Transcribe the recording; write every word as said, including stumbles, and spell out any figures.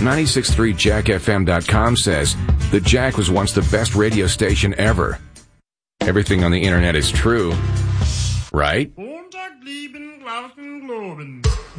ninety-six point three jack f m dot com says, the Jack was once the best radio station ever. Everything on the internet is true, right? Montag, lieben, glauben, globen.